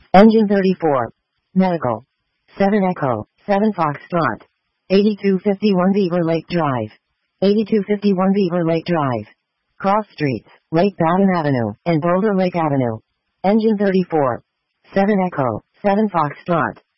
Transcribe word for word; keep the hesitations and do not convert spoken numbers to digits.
Engine thirty-four. Medical. seven Echo, seven Foxtrot. eighty-two fifty-one Beaver Lake Drive. eighty-two fifty-one Beaver Lake Drive. Cross streets, Lake Baden Avenue, and Boulder Lake Avenue. Engine thirty-four. seven Echo, seven Foxtrot.